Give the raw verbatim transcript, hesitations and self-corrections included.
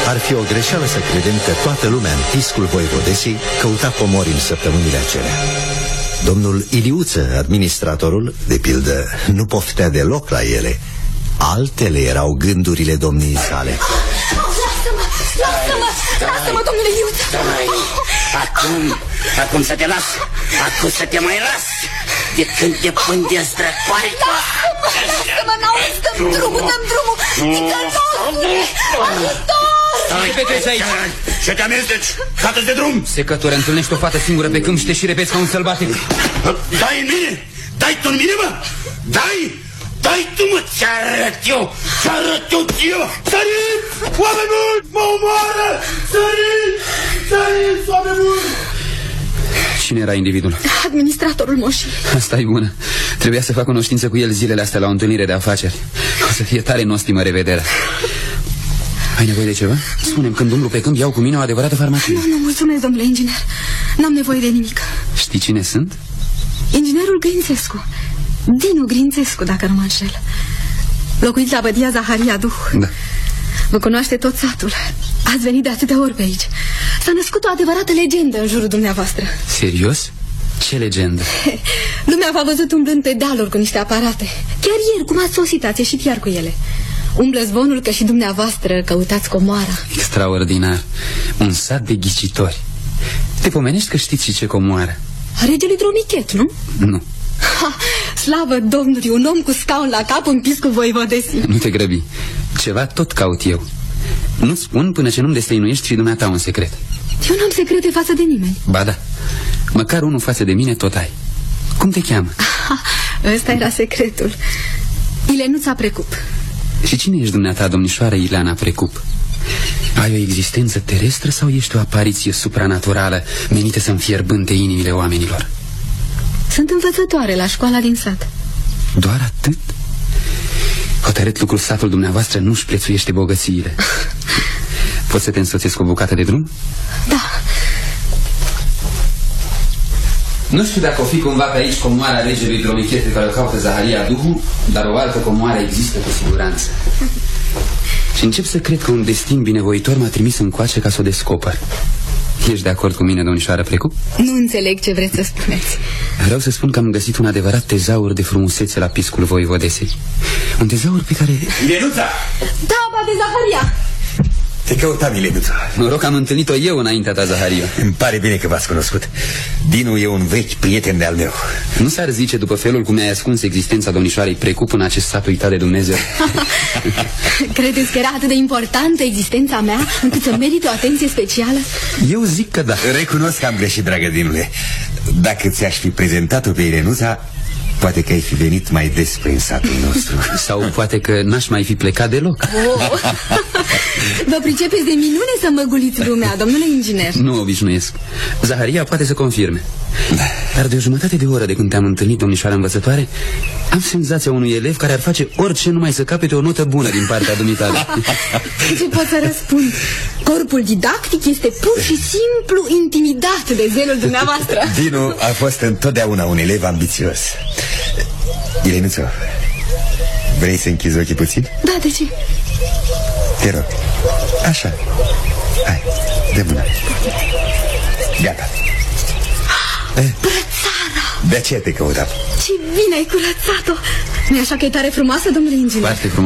Ar fi o greșeală să credem că toată lumea în piscul voivodesei căuta comori în săptămânile acelea. Domnul Iliuță, administratorul, de pildă, nu poftea deloc la ele. Altele erau gândurile domniei sale. Lasă-mă, lasă-mă, lasă-mă, domnule Iliuță. Acum, acum să te las, acum să te mai las. De când te pândesc drăcoare. Lasă-mă, n-auzi, dăm drumul, dăm drumul. Țigăl nostru, ajutor! Ce petreci aici? Ce te amesteci? Dată-ți de drum! Secători, întâlnești o fată singură pe câmp și te și repeți ca un sălbatic. Dai în mine? Dai tu în mine, mă? Dai? Dai tu, mă, ți-arăt eu! Ți-arăt eu ție! Săriți! Oameni mulți! Mă omoară! Săriți! Săriți, oameni mulți! Cine era individul? Administratorul moșii. Asta e bună. Trebuia să fac cunoștință cu el zilele astea la o întâlnire de afaceri. O să fie tare nostimă revederea. Ai nevoie de ceva? Spune-mi, când umblu pe câmp, iau cu mine o adevărată farmacie. Nu, nu, mulțumesc, domnule inginer. N-am nevoie de nimic. Știi cine sunt? Inginerul Grințescu. Dinu Grințescu, dacă nu mă înșel. Locuiți la bădia Zaharia Duh. Da. Vă cunoaște tot satul. Ați venit de atâtea ori pe aici. S-a născut o adevărată legendă în jurul dumneavoastră. Serios? Ce legendă? Lumea v-a văzut umblând pe dealuri cu niște aparate. Chiar ieri, cum ați sosit, ați ieșit iar cu ele. Umblă zvonul că și dumneavoastră căutați comoara. Extraordinar. Un sat de ghicitori. Te pomenești că știți și ce comoară? Regelui Dromichet, nu? Nu. Ha, slavă Domnului, un om cu scaun la cap în piscul voivodesii. Nu te grăbi. Ceva tot caut eu. Nu spun până ce nu-mi destăinuiești și dumneata un secret. Eu n-am secrete față de nimeni. Ba da. Măcar unul față de mine tot ai. Cum te cheamă? Aha, ăsta era secretul. Ilenuța Precup. Și cine ești dumneata, domnișoară Ileana Precup? Ai o existență terestră sau ești o apariție supranaturală menită să înfierbânte inimile oamenilor? Sunt învățătoare la școala din sat. Doar atât? Hotărât lucru, satul dumneavoastră nu-și prețuiește bogățiile. Poți să te însoțesc cu o bucată de drum? Da. Nu știu dacă o fi cumva pe aici comoara regelui Dromichet pe care o caută Zaharia Duhu, dar o altă comoară există cu siguranță. Și încep să cred că un destin binevoitor m-a trimis încoace ca să o descoper. Ești de acord cu mine, domnișoară Precup? Nu înțeleg ce vreți să spuneți. Vreau să spun că am găsit un adevărat tezaur de frumusețe la piscul voivodesei. Un tezaur pe care... Ilenuța! Da, ba de Zaharia! Te căutam, Ilenuța. Noroc, am întâlnit-o eu înaintea ta, Zaharia. Îmi pare bine că v-ați cunoscut. Dinu e un vechi prieten de-al meu. Nu s-ar zice, după felul cum mi-ai ascuns existența domnișoarei Precup în acest sat uitat de Dumnezeu? Credeți că era atât de importantă existența mea încât să merită o atenție specială? Eu zic că da. Recunosc că am greșit, dragă Dinule. Dacă ți-aș fi prezentat-o pe Ilenuța, poate că ai fi venit mai des prin satul nostru. Sau poate că n-aș mai fi plecat deloc. Oh. Vă pricepeți de minune să măguliți lumea, domnule inginer. Nu obișnuiesc. Zaharia poate să confirme. Dar de o jumătate de oră de când te-am întâlnit, domnișoara învățătoare, am senzația unui elev care ar face orice numai să capete o notă bună din partea dumitale. Ce pot să răspund? Corpul didactic este pur și simplu intimidat de zelul dumneavoastră. Dinu a fost întotdeauna un elev ambițios. Ilenuță, vrei să închizi ochii puțin? Da, de ce? Te rog. Așa. Hai, de mână. Gata. Brățara! De aceea te căutam. Ce bine ai curățat-o! Nu-i așa că e tare frumoasă, domnule inginer? Foarte frumos.